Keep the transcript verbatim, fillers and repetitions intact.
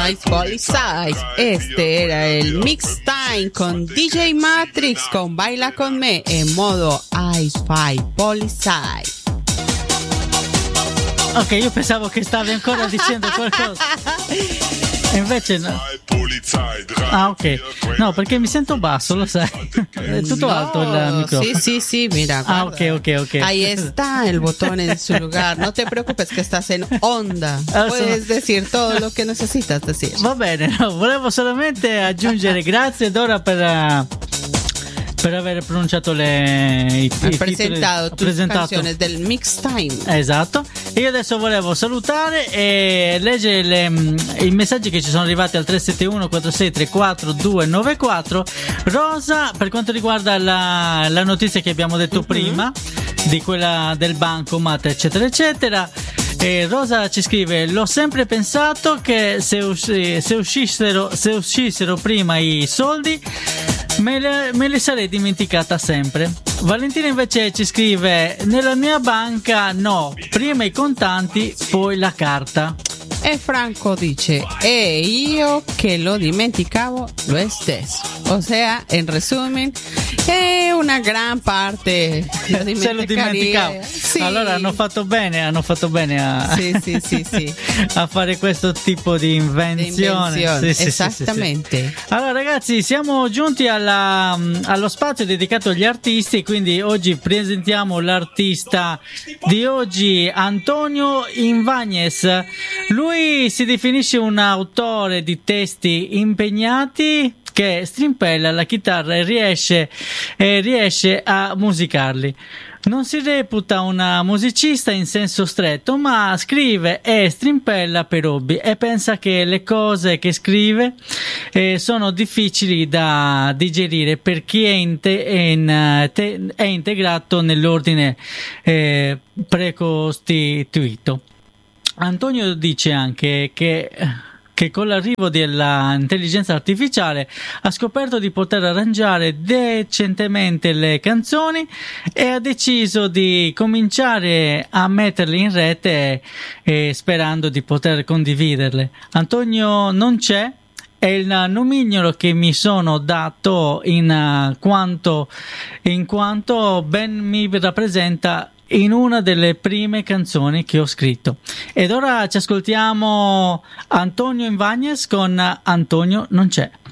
Ice Police. Este era el Mix Time con D J Matrix con Baila con me en modo Ice Five Police. Ok, io pensavo che stavi ancora dicendo qualcosa. Invece no. Ah, ok. No, perché mi sento basso, lo sai. È tutto no, alto il micrófono. Sí, sí, sí, mira. Ah, ok, ok, ok. Ahí está el botón en su lugar. No te preocupes que estás en onda. Puedes decir todo lo que necesitas decir. Va bene, no, volevo solamente aggiungere grazie Dora per... Uh, per aver pronunciato le i, Hai i presentato tutte le canzoni del Mix Time. Esatto. Io adesso volevo salutare e leggere le, i messaggi che ci sono arrivati al tre sette uno quattro sei tre quattro due nove quattro. Rosa, per quanto riguarda la, la notizia che abbiamo detto uh-huh. prima, di quella del bancomat eccetera eccetera, e Rosa ci scrive: l'ho sempre pensato che se, usci- se uscissero se uscissero prima i soldi me, le- me li sarei dimenticata sempre. Valentina invece ci scrive: nella mia banca no, prima i contanti poi la carta. E Franco dice: e io che lo dimenticavo lo stesso. O sea, en resumen, è una gran parte lo se lo dimenticavo. Sì. Allora hanno fatto bene, hanno fatto bene a, sì, sì, sì, sì. a fare questo tipo di invenzione. Invenzione. Sì, esattamente. Sì, sì, sì. Allora ragazzi, siamo giunti alla, allo spazio dedicato agli artisti, quindi oggi presentiamo l'artista di oggi, Antonio Invagnes. Lui si definisce un autore di testi impegnati che strimpella la chitarra e riesce, e riesce a musicarli. Non si reputa una musicista in senso stretto, ma scrive e strimpella per hobby e pensa che le cose che scrive eh, sono difficili da digerire per chi è, in te, è, in, te, è integrato nell'ordine eh, precostituito. Antonio dice anche che che con l'arrivo dell'intelligenza artificiale ha scoperto di poter arrangiare decentemente le canzoni e ha deciso di cominciare a metterle in rete eh, sperando di poter condividerle. Antonio non c'è, è il nomignolo che mi sono dato in uh, quanto in quanto ben mi rappresenta in una delle prime canzoni che ho scritto. Ed ora ci ascoltiamo Antonio Invagnes con Antonio non c'è.